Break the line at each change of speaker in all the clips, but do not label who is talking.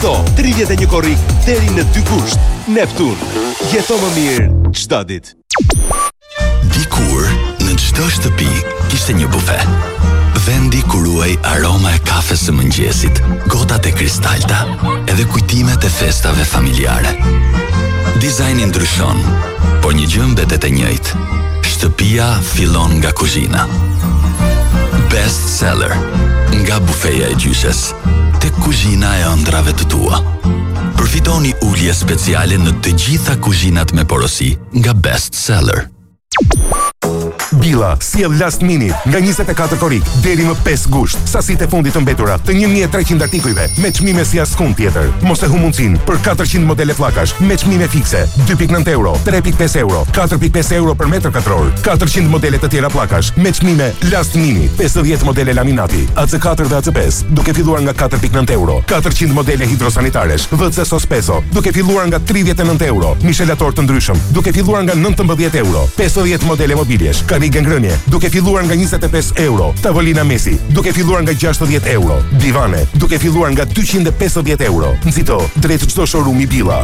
Këto 31 korrik deri në 2 gusht. Neptun. Jeto më mirë çdo ditë.
Dikur, në çdo shtëpi kishte një bufe. Vendi ku ruaj aroma e kafes së mëngjesit, gotat e kristalta, edhe kujtimet e festave familjare. Dizajni ndryshon, por një gjë mbetet e njëjtë. Shtëpia fillon nga kuzhina. Best seller, nga bufeja e gjyshes, tek kuzhina e ëndrave të tua. Përfitoni ulje speciale në të gjitha kuzhinat me porosi nga Best Seller.
Billa sjell last minute nga 24 korrik deri më 5 gusht. Sasitë e fundit të mbetura të 1300 artikujve me çmime si askund tjetër. Mos e hu mundsinë për 400 modele pllakash me çmime fikse, 2.9 euro, 3.5 euro, 4.5 euro për metër katror. 400 modele të tjera pllakash me çmime last minute, 50 modele laminati, AC4 dhe AC5, duke filluar nga 4.9 euro. 400 modele hidrosanitaresh, WC Sospeso, duke filluar nga 39 euro. Mishelator të ndryshëm, duke filluar nga 19 euro. 50 modele mobiljesh, karige ngrënie, duke filluar nga 25 euro. Tavolina mesi, duke filluar nga 60 euro. Divane, duke filluar nga 250 euro. Nxito drejt çdo showroom-i Billa.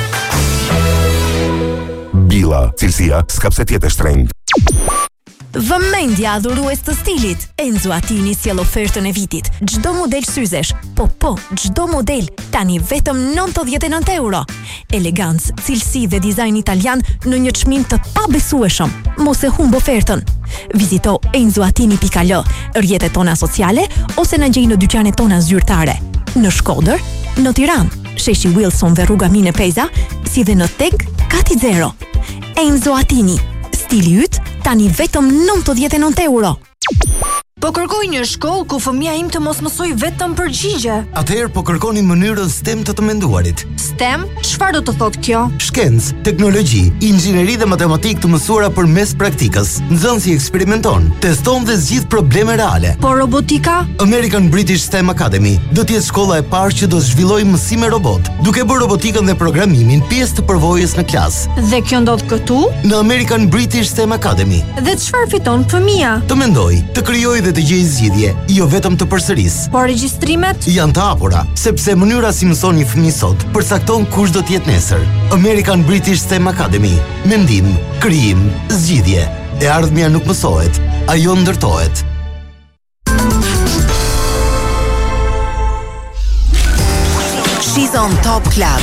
Billa, cilësia s'ka pse tjetë shtrenjtë.
Vëmendja adhurues të stilit. Enzo Attini sjell ofertën e vitit. Çdo model syzesh, çdo model tani vetëm 99 euro. Elegancë, cilësi dhe dizajn italian në një çmim të pabesueshëm. Mos e humb ofertën. Vizito enzoatini.al, rrjetet tona sociale ose na gjej në dyqanet tona zyrtare. Në Shkodër, në Tiranë, sheshi Wilson dhe rruga Mine Peza, si dhe në Tek Kati Zero. Enzo Attini. Stili yt tani vetëm 99 euro.
Po kërkoj një shkollë ku fëmia im të mos mësoj vetëm përgjigje.
Atëherë po kërkoni mënyrën STEM të menduarit.
STEM? Çfarë do të thotë kjo?
Shkencë, teknologji, inxhinieri dhe matematikë të mësuara përmes praktikës. Nxënësi eksperimenton, teston dhe zgjidh probleme reale.
Po robotika?
American British STEM Academy do të jetë shkolla e parë që do zhvillojë mësime robot, duke bërë robotikën dhe programimin pjesë të përvojës në klasë.
Dhe kjo ndodh këtu?
Në American British STEM Academy.
Dhe çfarë fiton fëmia?
Të mendoj, të krijojë dhe të gjejë zgjidhje, jo vetëm të përsëris.
Po regjistrimet?
Janë të hapura, sepse mënyra si mëson një fëmijë sot përcakton kush do të jetë nesër. American British STEM Academy. Mendim, krijim, zgjidhje. E ardhmja nuk mësohet, ajo ndërtohet.
She's on Top Club.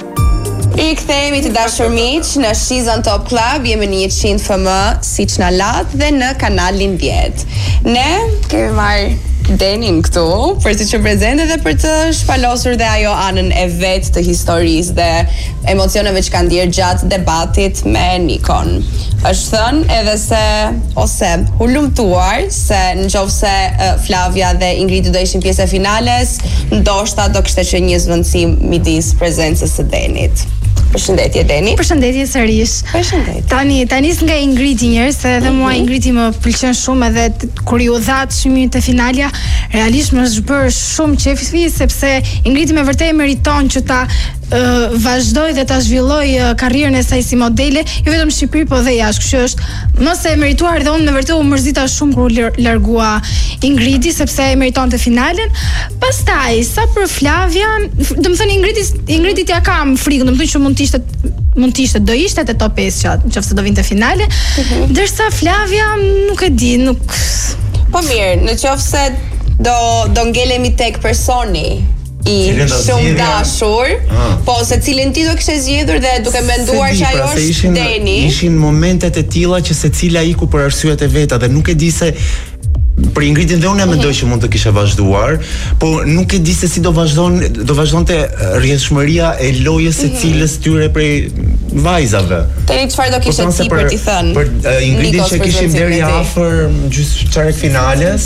I kthehemi të dashur miq në She's on Top Club, jemi në 100 FM siç na lat dhe në kanalin 10. Ne kemi marrë Denin këtu për të qenë prezente dhe për të shpalosur dhe ajo anën e vet të historisë dhe emocioneve që kanë ndier gjatë debatit me Nikon. Është thënë edhe se ose hulumtuar se nëse Flavia dhe Ingridi do ishin pjesë e finales, ndoshta do kishte qenë një zvendësim midis prezencës së Denit. Përshëndetje Deni.
Përshëndetje sërish.
Përshëndetje.
Tani nga Ingridi njerëz, se edhe mua Ingridi më pëlqen shumë edhe kur ju dhat çmimin te finalja, realisht më është bërë shumë qefi sepse Ingridi me vërtet meriton që ta vazhdoj dhe ta zhvilloj karrierën e saj si modele, jo vetëm në Shqipëri, po dhe jashtë. Kështu është më se e merituar dhe unë me vërtet u mërzita shumë kur largua Ingridi sepse e meritonte finalen. Pastaj sa për Flavian, domethënë Ingridi ja kam frikën, domethënë që mund të ishte do ishte te top 5 nëse do vinte finale, ndërsa Flavia nuk e di, nuk.
Po mirë, në qoftë se do ngelemi tek personi i shumë dashur, po se cilin ti do kishte zgjedhur dhe duke menduar që ajo është Deni.
Ishin momentet e tilla që secila iku për arsyet e veta dhe nuk e di se për Ingridin dhe unë e mendoj që mund të kishe vazhduar, po nuk e di se si do vazhdonte rrjedhshmëria e lojës së cilës tyre prej vajzave.
Tani çfarë do kishe ti për t'i thënë?
Për Ingridin që kishim deri afër gjysmëçarek finales.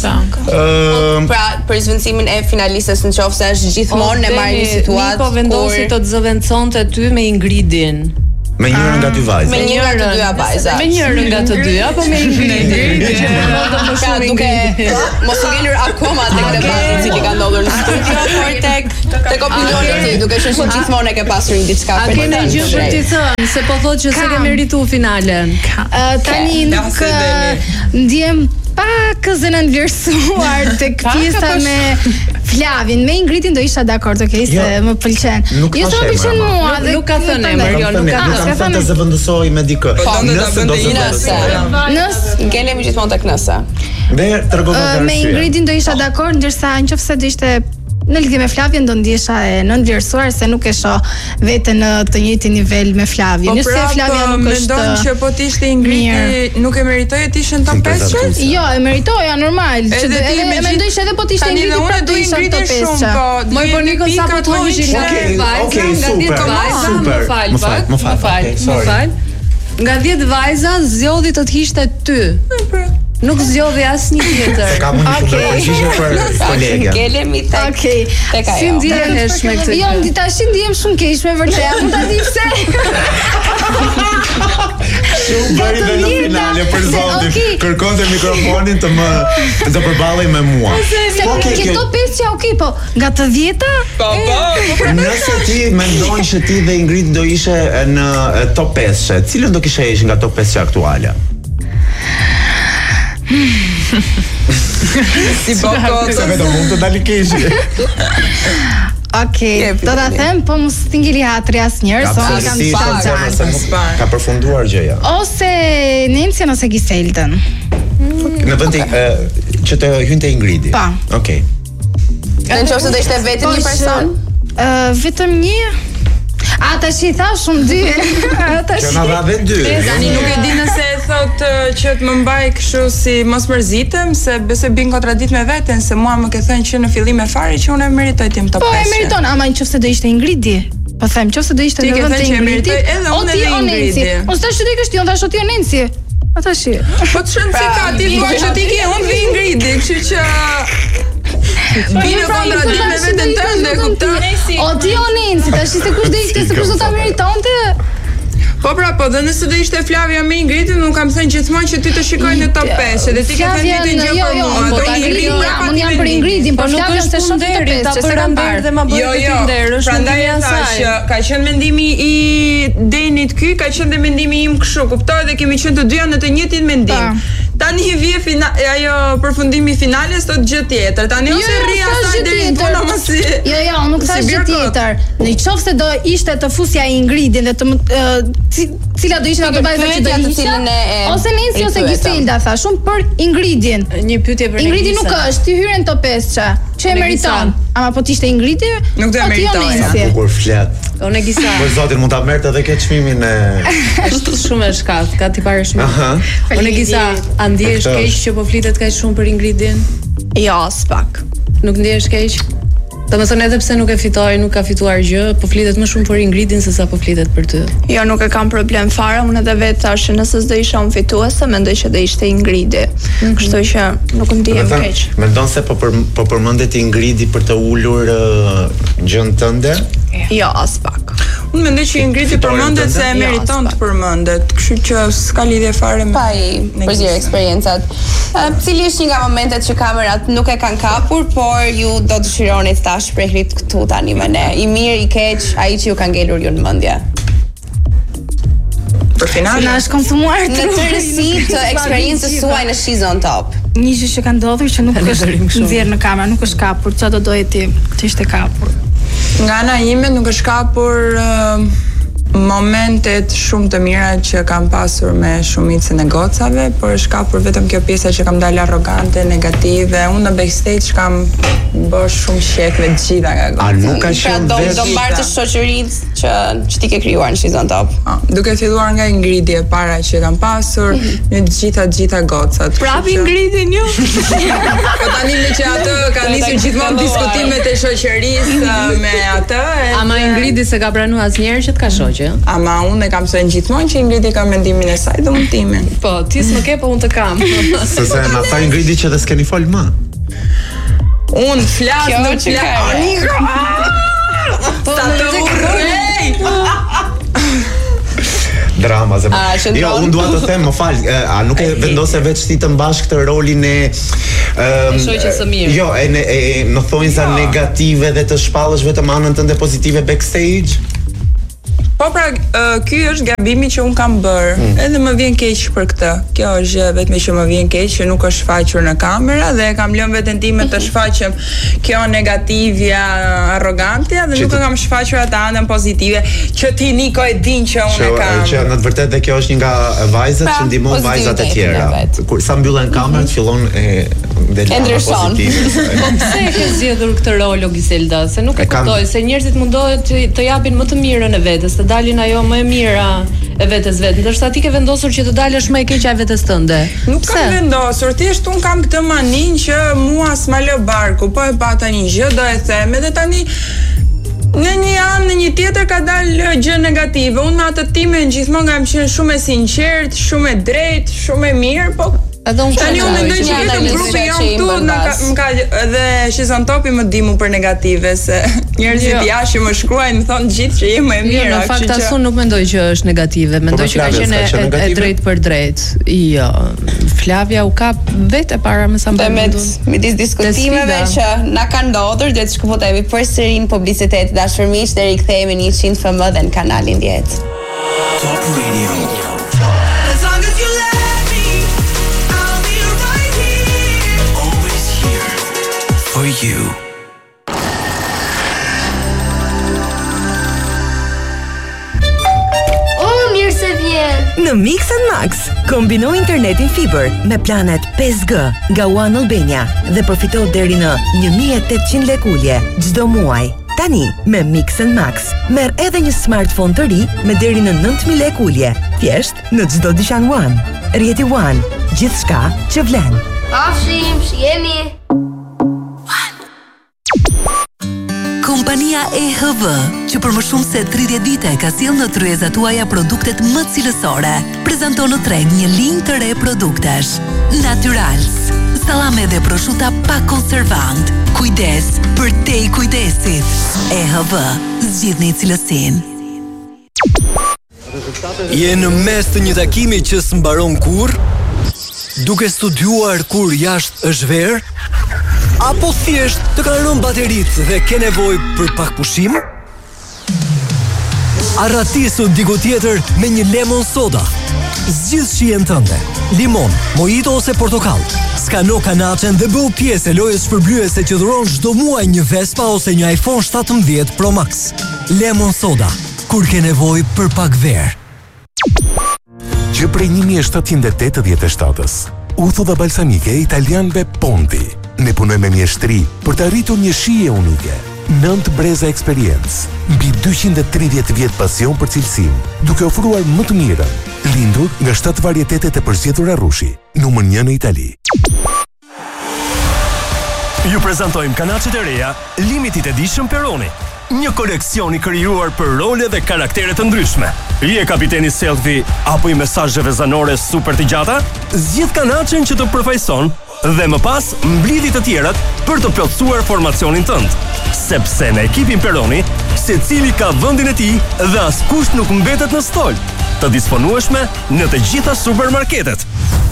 Pra për zvendësimin e finalistës nëse është gjithmonë e marrë një situatë.
Po vendosi të zëvendësonte ty me Ingridin.
Me njërën nga dy vajza.
Me njërën nga të dyja vajza.
Me njërën nga të dyja, apo me Ingridin.
Pra duke mos u ngelur akoma tek debati i cili ka ndodhur në studio, por tek opinioni i tij, duke qenë se gjithmonë e ke pasur një diçka për të thënë.
A keni gjë për të thënë se po thotë që se ke merituar finalen?
Tani nuk ndjem pak zënë vlerësuar tek pjesa me Flavin me Ingridin do isha dakord, okay, se më pëlqen. Jo, se më pëlqen mua.
Nuk ka thënë emër, jo, nuk ka
thënë të zëvendësoj me dikë.
Nëse do të ngelemi gjithmonë tek nëse.
Dhe tregova
me Ingridin do isha dakord, ndërsa nëse do ishte në lidhje me Flavien do ndjesha e nënvlerësuar se nuk e shoh veten në të njëjtin nivel me Flavien.
Nëse Flavia nuk është mendon që po të ishte Ingridi nuk e meritoi të ishte në top 5?
Jo, e meritoja normal. E mendoj se edhe po të ishte Ingridi pra do isha në top 5.
Më po Niko sa po të hoqin vajza nga 10 vajza, më fal. Nga 10 vajza zgjodhi të hiqte ty. Nuk zgjodhi asnjë tjetër.
Ka më një përgjigje për kolegën.
Ngelemi tek tek ajo.
Si ndihesh me këtë?
Jo, tash ndihem shumë keq me vërtet. Mund ta di pse.
Shumë bëri dhe në finale për zotin. Kërkonte mikrofonin të përballej me mua.
Ke top 5 që okay, po nga të 10-ta?
Po. Nëse ti mendon që ti dhe Ingrid do ishe në top 5, cilën do kishe hequr nga top 5 aktuale?
Si boko
se vetëm mund të dali keq.
Okej, do ta them, po mos tingili hatri asnjëherë, se unë kam disa
ka përfunduar gjëja.
Ose Nancy ose Giselden.
Në vend që të hynte Ingridi.
Pa.
Okej.
Nëse do ishte vetëm një person?
Vetëm një. Ata që i thash shumë dy.
Që na dha dy.
Tani nuk e di nëse e thot që të më mbaj kështu si mos mërzitem, se besoj bin kontradikt me veten, se mua më ke thënë që në fillim e fare që unë e meritoj tim top 5.
Po e meriton, ama nëse do ishte Ingridi. Po them nëse do ishte në vend të Ingridi.
Edhe unë e Ingridi.
Unë tash të kështu, unë tash ti Nancy. Atash.
Po të shënë si ka ti, po që ti ke unë vi Ingridi, kështu që bine kontradikt me veten tënde, kupton?
O ti o Nancy, tash se kush do ishte, se kush do ta meritonte?
Po pra, po, dhe nëse do ishte Flavia me Ingridin, nuk kam thënë gjithmonë që ty të shikoj në top 5, edhe ti ke thënë ditën gjë për mua.
Po unë jam për Ingridin, por Flavia është shumë të
deri, ta bëra nder dhe ma bëri ti nder, është
prandaj e thash që ka qenë mendimi i Denit ky, ka qenë dhe mendimi im kështu, kuptoj, dhe kemi qenë të dyja në të njëjtin mendim. Tani i vije ajo përfundimi finales sot gjë tjetër. Tani ose rri asaj deri në fund mos si.
Jo, nuk thash gjë tjetër. Në qoftë se do ishte të fusja Ingridin dhe të cila do ishte ato vajza që do ishte ose Nancy ose Giselda, thash shumë për Ingridin.
Një pyetje për
Ingridi nuk është, ti hyren top 5 që e meriton. Ama po të ishte Ingridi,
nuk do e meriton.
Bukur flet.
Unë Gisa.
Po zotin mund ta merrte edhe këtë çmimin e
është shumë e shkat, ka ti parë shumë. Unë Gisa, a ndihesh keq që po flitet kaq shumë për Ingridin?
Jo, s'pak.
Nuk ndihesh keq? Domethënë edhe pse nuk e fitoi, nuk ka fituar gjë, po flitet më shumë për Ingridin se sa po flitet për ty.
Jo, nuk e kam problem fare, unë edhe vetë thash që nëse s'do isha unë fituese, mendoj që do ishte Ingridi. Kështu që nuk ndihem keq.
Mendon se po përmendet Ingridi për të ulur gjën tënde?
Jo, as pak.
Unë mendoj që Ingridi përmendet se e meriton të përmendet, kështu që s'ka lidhje fare me
përzier eksperiencat. Cili është një nga momentet që kamerat nuk e kanë kapur, por ju do dëshironi ta shprehni këtu tani me ne? I mirë, i keq, ai që ju ka ngelur ju në mendje?
Për finale
na është konsumuar
në tërësi të eksperiencës suaj në She's on Top.
Një gjë që ka ndodhur që nuk është nxjerr në kamerë, nuk është kapur, çfarë do doje ti të ishte kapur?
Nga ana ime nuk është kapur momentet shumë të mira që kam pasur me shumicën e gocave, por është kapur vetëm kjo pjesa që kam dalë arrogante, negative. Unë në backstage kam bërë shumë shek me të gjitha nga gocat.
A nuk ka qenë
vetë do mbartë shoqërinë që ti ke krijuar në She's on Top?
Duke filluar nga Ingridi e para që kam pasur në të gjitha gocat.
Prap Ingridin ju.
Po tani me që atë ka nisur gjithmonë diskutimet e shoqërisë me atë.
Ama Ingridi se ka pranuar asnjëherë që të ka shoqë.
Ama unë e kam thënë gjithmonë që Ingridi ka mendimin e saj dhe unë timin.
Po, ti s'më ke, po unë të kam.
Se na tha Ingridi që dhe s'keni fol më.
Unë flas në
Po, në urrej!
Drama ze. Jo, unë dua të them, më fal, a nuk e vendose vetë ti të mbash këtë rolin e
shoqës së mirë.
Jo, në thonjza negative dhe të shpallësh vetëm anën tënde pozitive backstage?
Po pra, ky është gabimi që un kam bër. Edhe më vjen keq për këtë. Kjo është vetëm që më vjen keq që nuk është shfaqur në kamera dhe kam lënë veten time të shfaqem kjo negativja, arrogantja dhe nuk e kam shfaqur atë anën pozitive që ti Niko e din që unë e kam.
Që në të vërtetë dhe kjo është një nga vajzat që ndihmon vajzat e tjera. Kur sa mbyllen kamerat fillon del pozitive.
Po pse e ke zgjedhur këtë rol Giselda? Se nuk e kuptoj se njerëzit mundohen të japin më të mirën e vetes, të dalin ajo më e mira e vetes vetë. Ndërsa ti ke vendosur që të dalësh më e keqja e vetes tënde.
Nuk kam vendosur, thjesht un kam këtë manin që mua s'ma lë barku, po e pa tani gjë do e them, edhe tani në një anë, në një tjetër ka dalë gjë negative. Unë me atë time gjithmonë kam qenë shumë e sinqert, shumë e drejtë, shumë e mirë, po tani unë mendoj që vetëm grupi jam këtu më ka edhe Shizon Topi më dimu për negative se njerëzit jashtë më shkruajnë, më thonë gjithë që je më e mirë.
Në fakt asun nuk mendoj që është negative, mendoj që ka qenë e drejtë për drejtë. Jo, Flavia u kap vetë para më sa më
midis diskutimeve që na kanë ndodhur, do të shkëputemi përsëri në publicitet dashurmiq deri rikthehemi në 100 FM dhe në kanalin 10.
Top Radio. For you.
Mirë se vjen. Në Mix & Max, kombino internetin fiber me planet 5G nga One Albania dhe përfito deri në 1.800 lek ulje çdo muaj. Tani, me Mix & Max, merr edhe një smartphone të ri me deri në 9.000 lek ulje. Thjesht në çdo dyqan One. Rjeti One, gjithçka që vlen.
Pafshim, shihemi.
Kompania EHV, që për më shumë se 30 vite ka sjellë në tryezat tuaja produktet më cilësore, prezanton në treg një linjë të re produktesh. Naturals, sallame dhe prosciutto pa konservant. Kujdes për te i kujdesit. EHV, zgjidhni cilësinë.
Je në mes të një takimi që s'mbaron kurrë? Duke studiuar kur jashtë është verë? Apo thjesht të kanë rënë bateritë dhe ke nevojë për pak pushim? Arratisu diku tjetër me një lemon soda. Zgjidh shijen tënde. Limon, mojito ose portokall. Skano kanaqen dhe bëu pjesë e lojës shpërblyese që dhuron çdo muaj një Vespa ose një iPhone 17 Pro Max. Lemon soda, kur ke nevojë për pak verë.
Që prej 1787-ës, uthulla balsamike italianëve Ponti. Ne punojmë me mjeshtri për të arritur një shije unike. 9 breza eksperiencë, mbi 230 vjet pasion për cilësim, duke ofruar më të mirën, lindur nga 7 varietetet e përzgjedhura Rushi, numër 1 në Itali.
Ju prezantojmë kanaqet e reja Limited Edition Peroni. Një koleksion i krijuar për role dhe karaktere të ndryshme. Je kapiteni selfie apo i mesazheve zanore super të gjata? Zgjidh kanaqen që të përfaqëson dhe më pas mblidhi të tjerat për të plotësuar formacionin tënd. Sepse në ekipin Peroni, secili ka vendin e tij dhe askush nuk mbetet në stol. Të disponueshme në të gjitha supermarketet.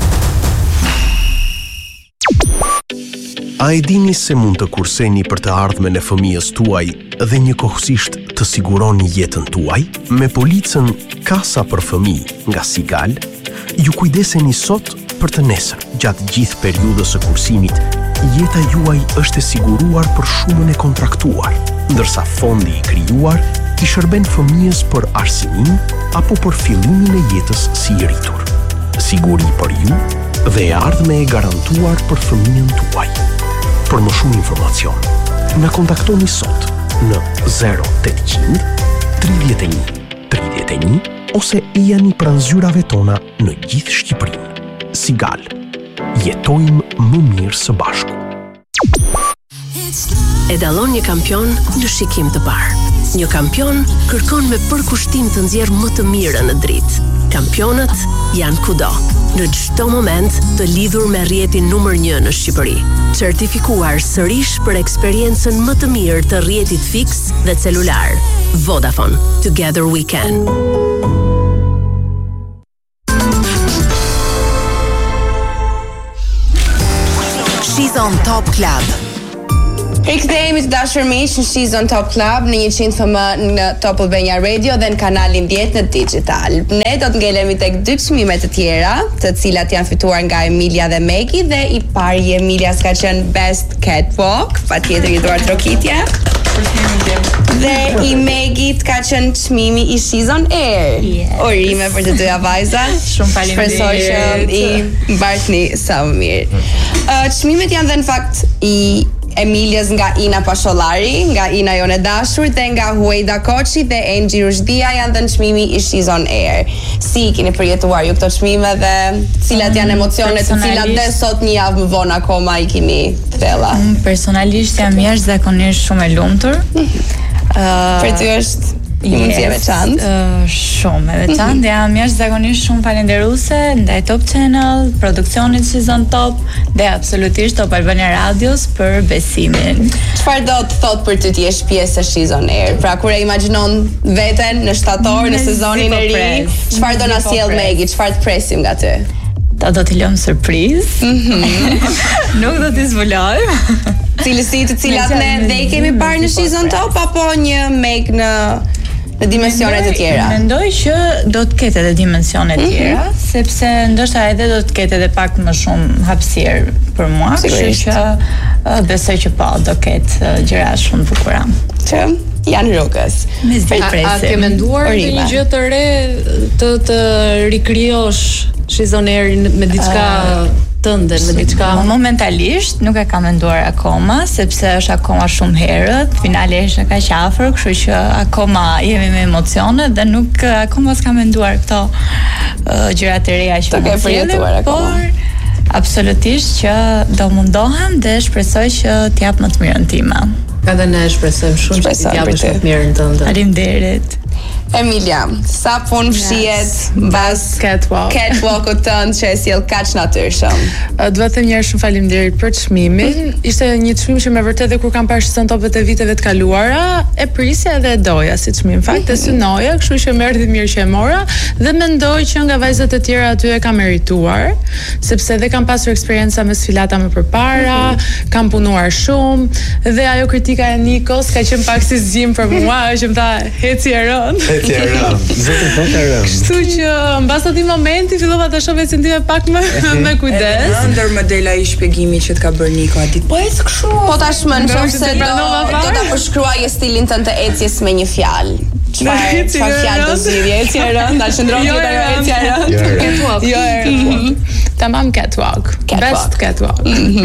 A e dini se mund të kurseni për të ardhmen e fëmijës tuaj dhe njëkohësisht të siguroni jetën tuaj? Me policën Kasa për Fëmijë nga Sigal, ju kujdeseni sot për të nesër. Gjatë gjithë periudhës së kursimit, jeta juaj është e siguruar për shumën e kontraktuar, ndërsa fondi i krijuar i shërben fëmijës për arsimin apo për fillimin e jetës si i rritur. Siguri për ju dhe e ardhme e garantuar për fëmijën tuaj. Për më shumë informacion, na kontaktoni sot në 0800 31 31 ose jani pranë zyrave tona në gjithë Shqipërinë. Sigal, jetojmë më mirë së bashku.
E dallon një kampion në shikim të parë. Një kampion kërkon me përkushtim të nxjerrë më të mirën në dritë. Kampionët janë kudo, në çdo moment të lidhur me rrjetin numër 1 në Shqipëri. Certifikuar sërish për eksperiencën më të mirë të rrjetit fiks dhe celular. Vodafone, Together We Can.
She's on Top Club.
Rikthehemi të dashur miq në Shizon Top Club në 100 FM në Top Albania Radio dhe në kanalin 10 në digital. Ne do të ngelemi tek 2 çmime të tjera, të cilat janë fituar nga Emilia dhe Megi dhe i pari i Emilias ka qenë Best Catwalk, patjetër i dhuar trokitje. Dhe i Megit ka qenë çmimi i Shizon Air. Urime për të dyja vajzat.
Shumë faleminderit.
Shpresoj që i mbartni sa më mirë. Çmimet janë dhe në fakt i Emilias nga Ina Pashollari, nga Ina Jone Dashur dhe nga Huejda Koçi dhe Enxhi Rushdia janë dhe në çmimi i Shizon Air. Si keni përjetuar ju këto çmime dhe cilat janë emocionet të cilat dhe sot një javë më vonë akoma i keni thella?
Personalisht jam jashtëzakonisht shumë e lumtur.
Për ty është një mundësi e veçantë.
Shumë e veçantë. Jam jashtëzakonisht shumë falënderuese ndaj Top Channel, produksionit Shizon Top dhe absolutisht Top Albania Radios për besimin.
Çfarë do të thotë për ty të jesh pjesë e Shizon Air? Pra kur e imagjinon veten në shtator në sezonin e ri, çfarë do na sjell Megi? Çfarë të presim nga ty?
Do t'i lëm surprizë. Nuk do t'i zbulojmë.
Cilësi të cilat ne dhe i kemi parë në Shizon Top apo një Meg në dimensione të tjera?
Mendoj që do të ketë edhe dimensione të tjera, sepse ndoshta edhe do të ketë edhe pak më shumë hapësirë për mua, kështu që besoj që po do ketë gjëra shumë të bukura.
Që janë rrugës.
A ke menduar një gjë të re të rikrijosh Shizon Air me diçka tënde, me diçka? Momentalisht nuk e kam menduar akoma, sepse është akoma shumë herët, finali është kaq afër, kështu që akoma jemi me emocione dhe nuk akoma s'kam menduar këto gjërat e reja që
ke përjetuar akoma.
Por absolutisht që do mundohem dhe shpresoj që t'jap më të mirën time.
Edhe ne shpresojmë shumë që t'i japësh më të mirën tënde.
Faleminderit.
Emilia, sa punë fshihet mbas catwalkut tënd që e sjell kaq natyrshëm?
Dua të them një herë shumë faleminderit për çmimin. Ishte një çmim që me vërtet kur kam parë Shizon Top të viteve të kaluara, e prisja dhe e doja si çmim. Fakt e synoja, kështu që më erdhi mirë që e mora dhe mendoj që nga vajzat e tjera aty e kam merituar, sepse edhe kam pasur eksperjenca me sfilata më përpara, kam punuar shumë dhe ajo kritika e Nikos ka qenë pak si zgjim për mua, që më tha heci e rënd. Kështu që mbas atij momenti fillova ta shoh veten time pak me kujdes.
Ndër modela i shpjegimi që të ka bërë Niko aty. Po ec kështu.
Po tashmë nëse do ta përshkruaje stilin tënd të ecjes me një fjalë. Çfarë fjalë do zgjidhje? Ecje e rënd, a qëndron ti ajo ecje e rënd?
Catwalk. Jo, tamam catwalk. Best catwalk.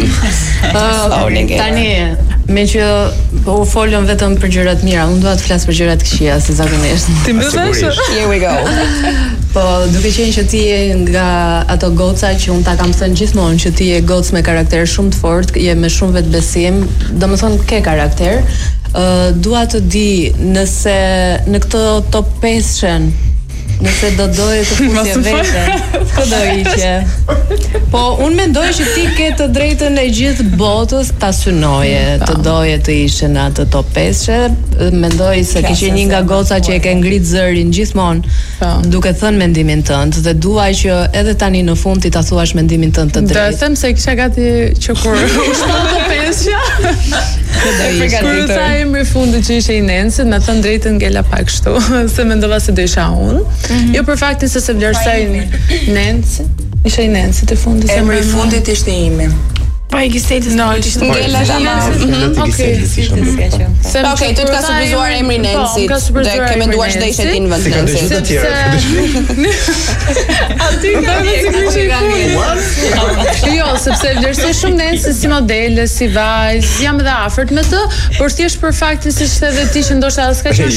Tani, me që u folëm vetëm për gjërat mira, unë dua të flas për gjërat këqija, si zakonisht.
Ti mbyllesh? Here we go.
Po, duke qenë që ti je nga ato goca që unë ta kam thënë gjithmonë që ti je gocë me karakter shumë të fortë, je me shumë vetbesim, domethënë ke karakter. Dua të di nëse në këtë top 5-shen nëse do doje të pusje vete, ku do iqe? Po, unë mendoj që ti ke të drejtën e gjithë botës ta synoje, të doje të ishe në atë top 5-she. Mendoj se kishe një nga goca që e ke ngrit zërin gjithmonë, duke thënë mendimin tënd dhe duaj që edhe tani në fund ti ta thuash mendimin tënd të drejtë.
Do të them se kisha gati që kur u shton top 5-sha. Kur tha emri fundit që ishe i Nensit, me thënë drejtën ngela pak kështu, se mendova se do isha unë. Jo për faktin se vlerësoj Nensi. Isha i Nensit e fundit.
Emri i fundit ishte imi.
Pa i Gisetis.
No, ishte ngela tamam.
Okej.
Okej, ty të ka surprizuar emri Nensit. Dhe ke menduar që do ishte ti në vend Nensit.
Aty ka Jo, sepse vlerësoj shumë Nensin si modele, si vajzë, jam edhe afërt me të, por thjesht për faktin se ishte edhe ti që ndoshta s'ka qenë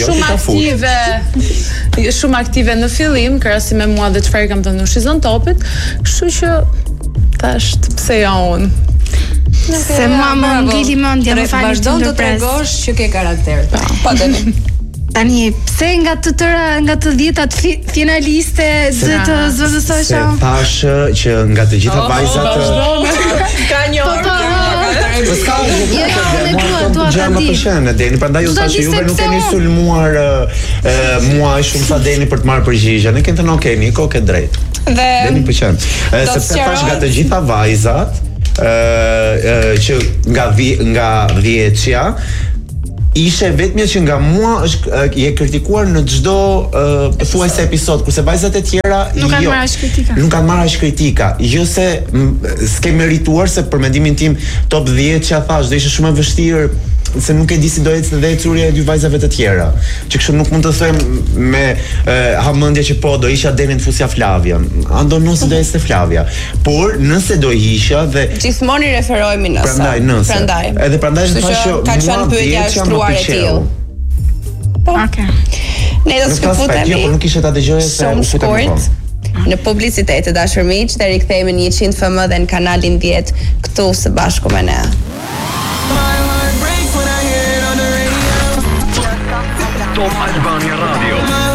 shumë aktive në fillim, krahasim me mua dhe çfarë kam thënë në Shizon Topit, kështu që tash pse ja unë.
Se mama ngeli mendja më falni
vazhdo të tregosh që ke karakter.
Po tani.
Tani pse nga të tëra, nga të 10 finaliste të zvendësosh?
Se thash që nga të gjitha vajzat
ka një orë.
Gjama të shenë, Deni, prandaj ju thashë juve nuk keni sulmuar muaj shumë sa Deni për të marrë përgjigje. Ne keni thënë okay, Niko, ke drejt. Deni pëlqen. Sepse thash nga të gjitha vajzat, që nga 10-ja ishe vetëm që nga mua është je kritikuar në çdo thuajse episod, kurse vajzat e tjera
nuk kanë marrë as kritika.
Nuk kanë marrë as kritika. Jo se s'ke merituar, se për mendimin tim top 10 që thash do ishte shumë e vështirë, se nuk e di si do ecë dhe ecurja e dy vajzave të tjera. Që kështu nuk mund të them me hamendje që po do isha Deni të fusja Flavia. Ando nëse do ecë Flavia. Por nëse do isha dhe
gjithmonë i referohemi nëse.
Prandaj. Edhe prandaj më thashë
ka qenë pyetja e shtruar e tillë. Po. Okej. Ne do të shkëputemi.
Po nuk ishe ta dëgjoje se u futem më vonë.
Në publicitet të dashur miq, dhe rikthehemi në 100 FM dhe në kanalin 10 këtu së bashku me ne.
Top Albania Radio.